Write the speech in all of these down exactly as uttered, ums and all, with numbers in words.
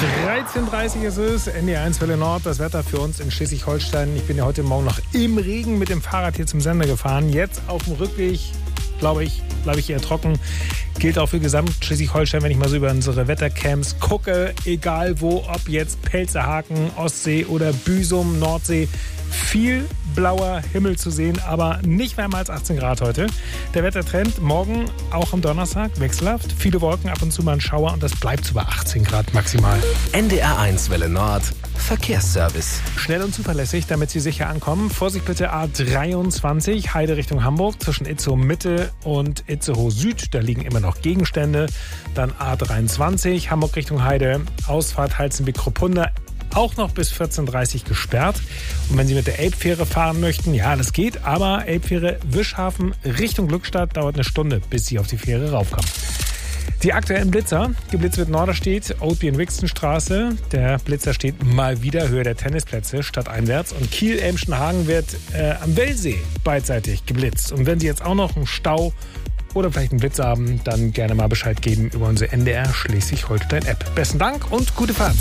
dreizehn Uhr dreißig ist es, N D R eins Welle Nord, das Wetter für uns in Schleswig-Holstein. Ich bin ja heute Morgen noch im Regen mit dem Fahrrad hier zum Sender gefahren. Jetzt auf dem Rückweg, glaube ich, bleibe ich eher trocken. Gilt auch für gesamt Schleswig-Holstein, wenn ich mal so über unsere Wettercamps gucke. Egal wo, ob jetzt Pelzerhaken, Ostsee oder Büsum, Nordsee. Viel blauer Himmel zu sehen, aber nicht wärmer als achtzehn Grad heute. Der Wettertrend morgen, auch am Donnerstag, wechselhaft. Viele Wolken, ab und zu mal ein Schauer und das bleibt so bei achtzehn Grad maximal. N D R eins Welle Nord, Verkehrsservice. Schnell und zuverlässig, damit Sie sicher ankommen. Vorsicht bitte A dreiundzwanzig, Heide Richtung Hamburg, zwischen Itzehoe Mitte und Itzehoe Süd. Da liegen immer noch Gegenstände. Dann A dreiundzwanzig, Hamburg Richtung Heide, Ausfahrt Heizenbeck-Kruppunda. Auch noch bis vierzehn Uhr dreißig gesperrt. Und wenn Sie mit der Elbfähre fahren möchten, ja, das geht, aber Elbfähre Wischhafen Richtung Glückstadt dauert eine Stunde, bis Sie auf die Fähre raufkommen. Die aktuellen Blitzer. Geblitzt wird Norderstedt, Oldby- und Wixenstraße. Der Blitzer steht mal wieder Höhe der Tennisplätze stadteinwärts. Und Kiel-Elmschenhagen wird äh, am Wellsee beidseitig geblitzt. Und wenn Sie jetzt auch noch einen Stau oder vielleicht einen Blitz haben, dann gerne mal Bescheid geben über unsere N D R Schleswig-Holstein-App. Besten Dank und gute Fahrt.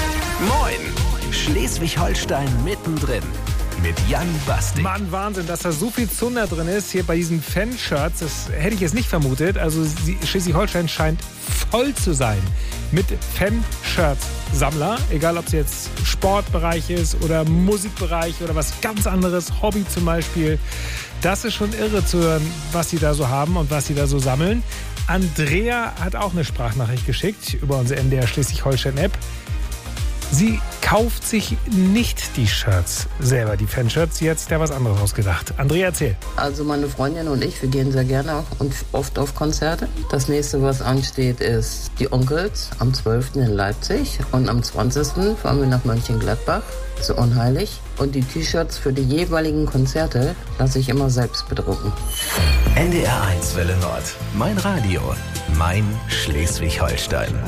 Moin, Schleswig-Holstein mittendrin mit Jan Bastik. Mann, Wahnsinn, dass da so viel Zunder drin ist hier bei diesen Fanshirts. Das hätte ich jetzt nicht vermutet. Also Schleswig-Holstein scheint voll zu sein mit Fanshirt-Sammler. Egal, ob es jetzt Sportbereich ist oder Musikbereich oder was ganz anderes, Hobby zum Beispiel. Das ist schon irre zu hören, was sie da so haben und was sie da so sammeln. Andrea hat auch eine Sprachnachricht geschickt über unsere N D R Schleswig-Holstein-App. Sie kauft sich nicht die Shirts selber, die Fanshirts. Sie hat sich da was anderes ausgedacht. Andrea, erzähl. Also meine Freundin und ich, wir gehen sehr gerne und oft auf Konzerte. Das nächste, was ansteht, ist die Onkels am zwölften in Leipzig. Und am zwanzigsten fahren wir nach Mönchengladbach zu Unheilig. Und die T-Shirts für die jeweiligen Konzerte lasse ich immer selbst bedrucken. N D R eins Welle Nord, mein Radio, mein Schleswig-Holstein.